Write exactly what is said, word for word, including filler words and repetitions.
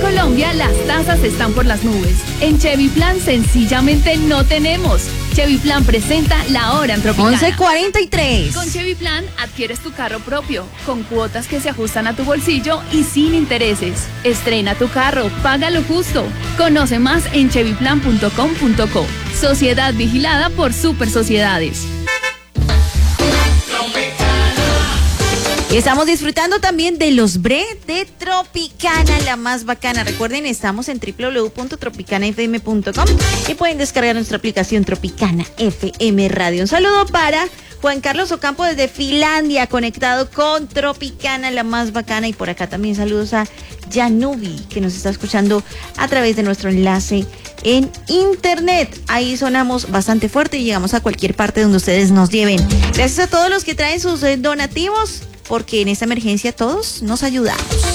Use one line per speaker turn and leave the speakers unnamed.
Colombia las tasas están por las nubes. En Chevy Plan sencillamente no tenemos. Chevy Plan presenta La Hora en Tropicana.
once cuarenta y tres.
Con Chevy Plan adquieres tu carro propio, con cuotas que se ajustan a tu bolsillo y sin intereses. Estrena tu carro, págalo justo. Conoce más en chevy plan punto com punto co. Sociedad vigilada por Super Sociedades.
Y estamos disfrutando también de los bre de Tropicana, la más bacana. Recuerden, estamos en doble u doble u doble u punto tropicana f m punto com y pueden descargar nuestra aplicación Tropicana F M Radio. Un saludo para Juan Carlos Ocampo desde Finlandia, conectado con Tropicana, la más bacana. Y por acá también saludos a Yanubi, que nos está escuchando a través de nuestro enlace en internet. Ahí sonamos bastante fuerte y llegamos a cualquier parte donde ustedes nos lleven. Gracias a todos los que traen sus donativos, porque en esta emergencia todos nos ayudamos.